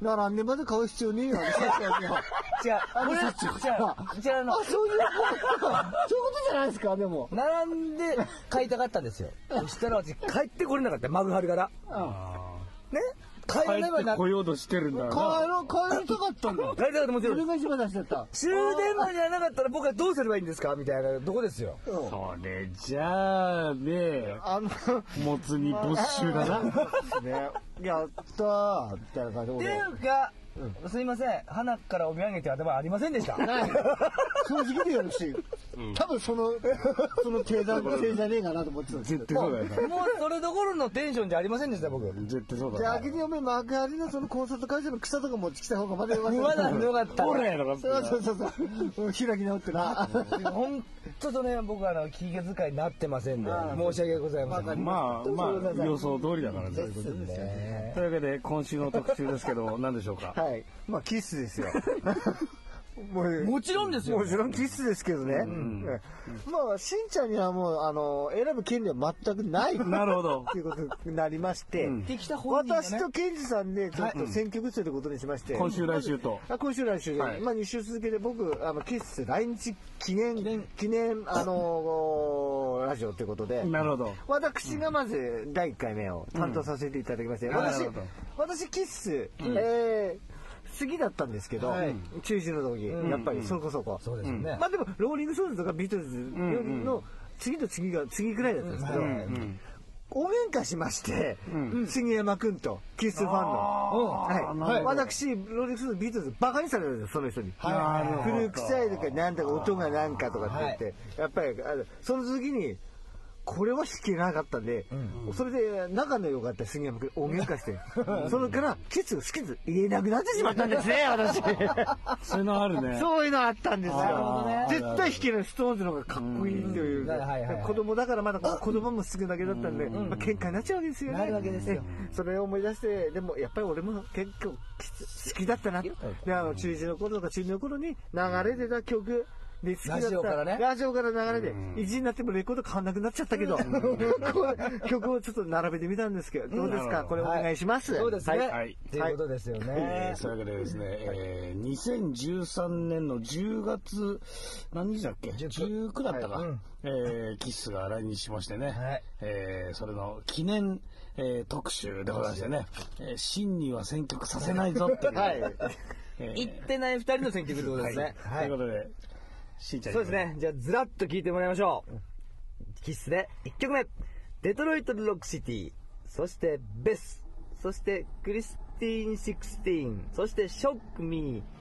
並んでまで買う必要ねえよ。 違う、これ、違う、そういうそういうことじゃないですか、でも。 並んで買いたかったんですよ。そしたら私帰ってこれなかった、マグハルから。ね、帰らねばな。 来ようとしてるんだよ帰りたかったんだ。 帰りたかったもちろん。 それが一番出しちゃった。 終電間に合わなかったら僕はどうすればいいんですかみたいなとこですよ。 それじゃあね、もつ煮没収だな。 ね、やったーみたいな感じってで。 いうか、すいません、花からお土産って頭ありませんでした。 正直でやるし、多分その計算じゃねえかなと思ってたんですけど。 絶対そうだよもうそれどころのテンションじゃありませんでした、僕。 絶対そうだじゃあ、逆にお前、幕張のそのコンサート会社の草とか持ってきた方がまだよかった。 まだよかった。 ほらやろ、 そう。開き直ってな。 本当とね、僕は気遣いになってませんで、申し訳ございません。 まあ、予想通りだからね。 ですね。 というわけで、今週の特集ですけど、何でしょうか。 はい。まあ、キスですよ。 もちろんですよ。 もちろんキスですけどね。まあ、しんちゃんにはもう、選ぶ権利は全くない。 なるほど。 ということになりまして、私とケンジさんで、ちょっと選曲することにしまして。 今週来週と。 今週来週で。まあ、2週続けて僕、キス来日記念、ラジオということで。 なるほど。 私がまず第1回目を担当させていただきまして、私キス、好きだったんですけど、中1の時、やっぱりそこそこ。 そうですね。 まあでも、ローリングストーンズとかビートルズの次と次ぐらいだったんですけど、お喧嘩しまして、杉山くんと、キスファンの。私、ローリングストーンズ、ビートルズ、バカにされるんですよ、その人に。古臭いとか、なんだか音がなんかとかって言って、やっぱり、その時に、これは弾けなかったんで、それで仲の良かった杉山君大喧嘩して、それからキス好きず言えなくなってしまったんですね、私。 そういうのあるね。 そういうのあったんですよ。絶対弾けないストーンズの方がかっこいいというか、子供だからまだ子供も好きだけだったんで、喧嘩になっちゃうわけですよね。 なるわけですよ。 それを思い出して、でもやっぱり俺も結構好きだったな。で、中1の頃とか中2の頃に流れてた曲、でラジオからね。 ラジオから流れで、1時になってもレコード変わんなくなっちゃったけど、曲をちょっと並べてみたんですけど、どうですかこれお願いします。 そうですね。 はい。 ということですよね。 そういうわけでですね、2013年の10月、何日だっけ ?19 だったか。キスが来日しましてね。それの記念特集でございましてね、真には選曲させないぞっていう。 言ってない2人の選曲ってことですね。 ということで、しんちゃん。 そうですね。じゃあ、ずらっと聴いてもらいましょう。キスで1曲目。デトロイト・ロックシティ。そして、ベス。そして、クリスティーン・16。そして、ショック・ミー。